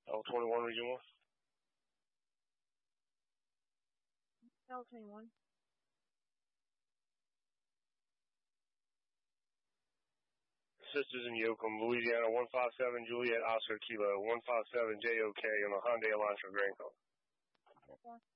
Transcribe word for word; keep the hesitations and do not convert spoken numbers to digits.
L twenty-one, Region one. L twenty-one. Sisters in Yoakum, Louisiana, one five seven Juliet Oscar Kilo, one five seven J O K on the Hyundai Elantra Grand Coast.